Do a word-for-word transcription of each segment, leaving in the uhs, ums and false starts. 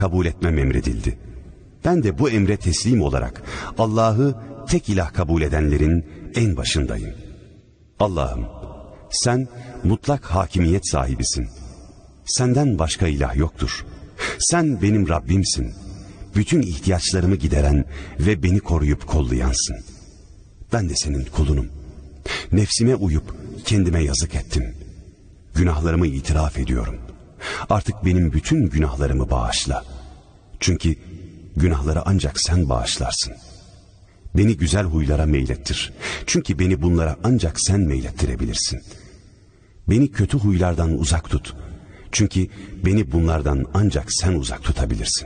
kabul etmem emredildi. Ben de bu emre teslim olarak Allah'ı tek ilah kabul edenlerin en başındayım. Allah'ım, sen mutlak hakimiyet sahibisin. Senden başka ilah yoktur. Sen benim Rabbimsin. Bütün ihtiyaçlarımı gideren ve beni koruyup kollayansın. Ben de senin kulunum. Nefsime uyup kendime yazık ettim. Günahlarımı itiraf ediyorum. Artık benim bütün günahlarımı bağışla. Çünkü günahları ancak sen bağışlarsın. Beni güzel huylara meylettir. Çünkü beni bunlara ancak sen meylettirebilirsin. Beni kötü huylardan uzak tut. Çünkü beni bunlardan ancak sen uzak tutabilirsin.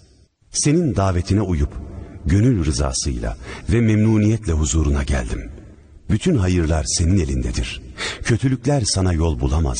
Senin davetine uyup gönül rızasıyla ve memnuniyetle huzuruna geldim. Bütün hayırlar senin elindedir. Kötülükler sana yol bulamaz.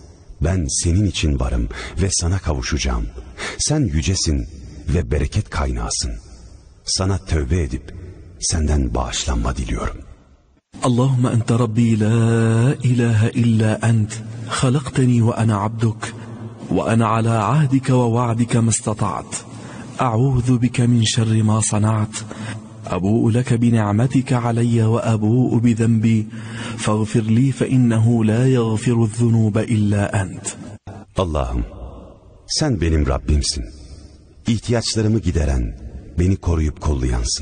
Ben senin için varım ve sana kavuşacağım. Sen yücesin ve bereket kaynağısın. Sana tövbe edip senden bağışlanma diliyorum. Allahümme ente Rabbi la ilahe illa ent. Halakteni ve ana abduk. Ve ana ala ahdike ve va'dike mestata'at. A'udhu bike min şerri ma sana'at. أبوء لك بنعمتك علي وأبوء بذنبي فاغفر لي فإنه لا يغفر الذنوب إلا أنت. Allah'ım, sen benim Rabbimsin. İhtiyaçlarımı gideren, beni koruyup kollayansın.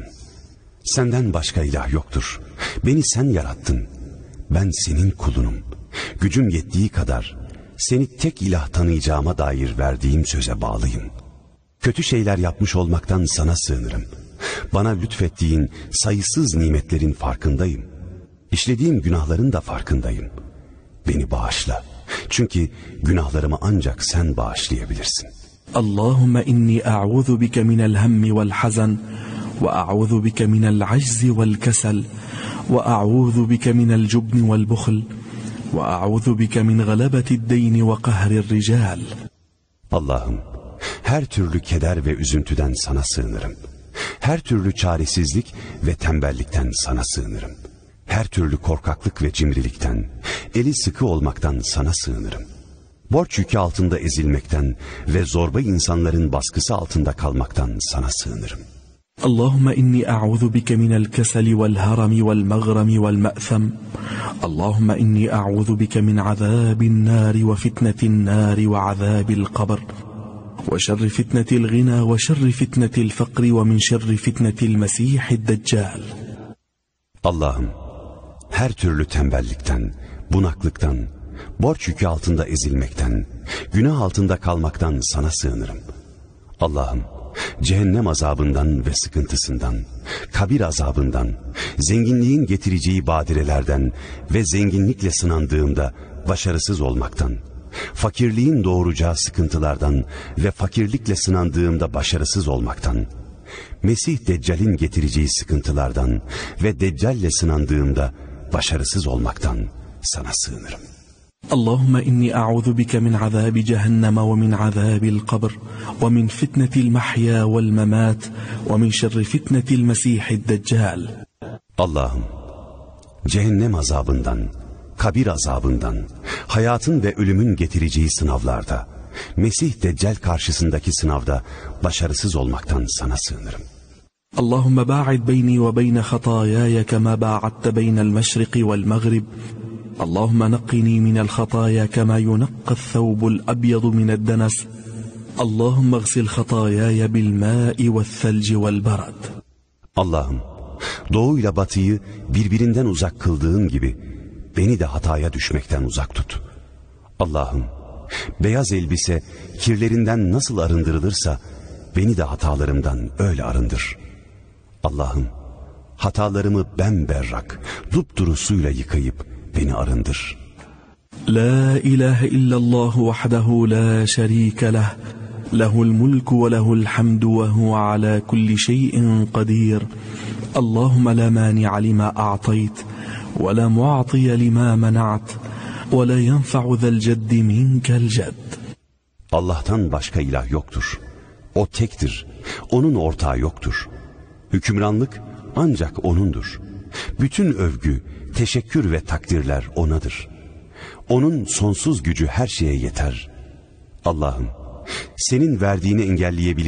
Senden başka ilah yoktur. Beni sen yarattın. Ben senin kulunum. Gücüm yettiği kadar seni tek ilah tanıyacağıma dair verdiğim söze bağlıyım. Kötü şeyler yapmış olmaktan sana sığınırım. Bana lütfettiğin sayısız nimetlerin farkındayım. İşlediğim günahların da farkındayım. Beni bağışla. Çünkü günahlarımı ancak sen bağışlayabilirsin. Allahümme inni a'udhu bike minel hemmi vel hazan ve a'udhu bike minel aczi vel kesel ve a'udhu bike minel cubni vel buhl ve a'udhu bike min galabetid deyni ve kahrir rical. Allah'ım, her türlü keder ve üzüntüden sana sığınırım. Her türlü çaresizlik ve tembellikten sana sığınırım. Her türlü korkaklık ve cimrilikten, eli sıkı olmaktan sana sığınırım. Borç yükü altında ezilmekten ve zorba insanların baskısı altında kalmaktan sana sığınırım. Allahümme inni a'udhu bike minel keseli vel harami vel mağrami vel me'tham. Allahümme inni a'udhu bike min azabin nari ve fitnetin nari ve azabil kabr. وشر فتنة الغنى وشر فتنة الفقر ومن شر فتنة المسيح الدجال. Allah'ım, her türlü tembellikten, bunaklıktan, borç yükü altında ezilmekten, günah altında kalmaktan sana sığınırım. Allah'ım, cehennem azabından ve sıkıntısından, kabir azabından, zenginliğin getireceği badirelerden ve zenginlikle sınandığımda başarısız olmaktan, fakirliğin doğuracağı sıkıntılardan ve fakirlikle sınandığımda başarısız olmaktan, Mesih Deccal'in getireceği sıkıntılardan ve Deccal'le sınandığımda başarısız olmaktan sana sığınırım. Allahümme inni a'udhu bike min azabi cehenneme ve min azabil kabr ve min fitnetil mahya vel memat ve min şerri fitnetil mesihid deccal. Allah'ım, cehennem azabından, kabir azabından, hayatın ve ölümün getireceği sınavlarda, Mesih Deccal karşısındaki sınavda başarısız olmaktan sana sığınırım. Allahümme ba'id beyni ve beyne hatayaya kema ba'adte beynel meşriki vel mağrib. Allahümme naqqini minel hataya kema yunaqqas thawbul abyadu mined denas. Allahümme gsil hatayaya bil ma'i vel thelci vel barad. Allah'ım, doğuyla batıyı birbirinden uzak kıldığın gibi beni de hataya düşmekten uzak tut. Allah'ım, beyaz elbise kirlerinden nasıl arındırılırsa beni de hatalarımdan öyle arındır. Allah'ım, hatalarımı bemberrak, dupduru suyla yıkayıp beni arındır. La ilahe illallah vahdehu la şerike leh, lehul mulku ve lehul hamdu ve huve ala kulli şeyin kadir. Allahümme la mani'a lima a'tayt ve la mu'atiye lima mena'at ve la yenfa'u zel ceddi minkel cedd. Allah'tan başka ilah yoktur. O tektir. Onun ortağı yoktur. Hükümranlık ancak O'nundur. Bütün övgü, teşekkür ve takdirler O'nadır. O'nun sonsuz gücü her şeye yeter. Allah'ım, senin verdiğini engelleyebilir